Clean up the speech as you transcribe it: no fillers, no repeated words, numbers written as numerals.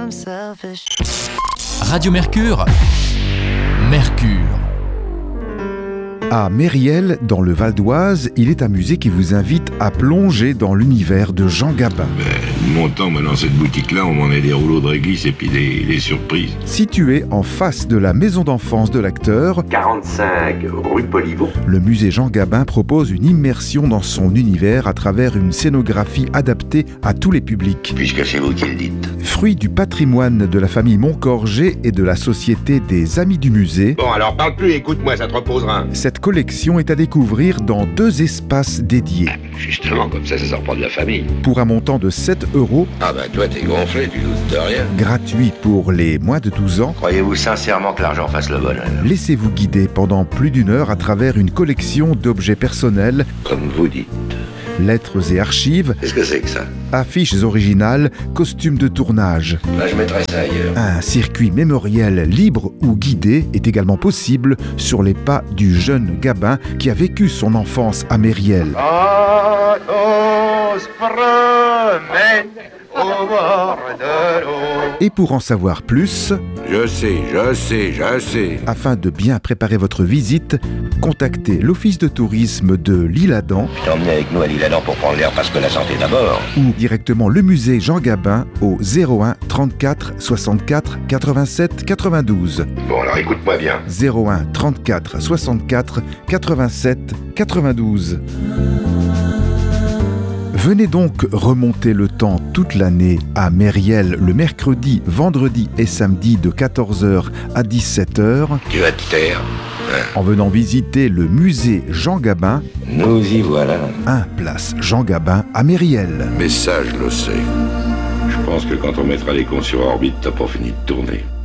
I'm selfish. Radio Mercure, Mercure. À Mériel, dans le Val d'Oise, il est un musée qui vous invite à plonger dans l'univers de Jean Gabin. Mon temps, moi, dans cette boutique-là, on m'en met des rouleaux de réglisse et puis des surprises. Situé en face de la maison d'enfance de l'acteur, 45 rue Poliveau, le musée Jean Gabin propose une immersion dans son univers à travers une scénographie adaptée à tous les publics. Puisque c'est vous qui le dites. Fruit du patrimoine de la famille Moncorgé et de la Société des Amis du Musée, Bon, alors parle plus, écoute-moi, ça te reposera. cette collection est à découvrir dans 2 espaces dédiés. Justement, comme ça sort pas de la famille. Pour un montant de 7 €, Ah ben toi, t'es gonflé, tu doutes de rien. gratuit pour les moins de 12 ans, croyez-vous sincèrement que l'argent fasse le bonheur? laissez-vous guider pendant plus d'1 heure à travers une collection d'objets personnels, Comme vous dites. lettres et archives, Qu'est-ce que c'est que ça? affiches originales, costumes de tournage. Là, je mettrais ça ailleurs. Un circuit mémoriel libre ou guidé est également possible sur les pas du jeune Gabin qui a vécu son enfance à Mériel. Et pour en savoir plus, Je sais. afin de bien préparer votre visite, contactez l'office de tourisme de l'Isle-Adam Je t'ai emmené avec nous à l'Isle-Adam pour prendre l'air parce que la santé d'abord. ou directement le musée Jean Gabin au 01 34 64 87 92. Bon, alors écoute-moi bien. 01 34 64 87 92. Venez donc remonter le temps toute l'année à Mériel le mercredi, vendredi et samedi de 14h à 17h Tu vas te taire. en venant visiter le musée Jean Gabin, Nous y voilà. 1 place Jean Gabin à Mériel. Mais ça, je le sais. Je pense que quand on mettra les cons sur orbite, t'as pas fini de tourner.